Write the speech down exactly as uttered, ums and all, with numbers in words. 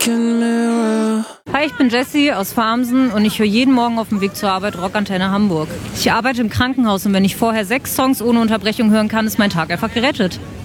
broken mirror. Hi, ich bin Jessie aus Farmsen und ich höre jeden Morgen auf dem Weg zur Arbeit Rockantenne Hamburg. Ich arbeite im Krankenhaus und wenn ich vorher sechs Songs ohne Unterbrechung hören kann, ist mein Tag einfach gerettet.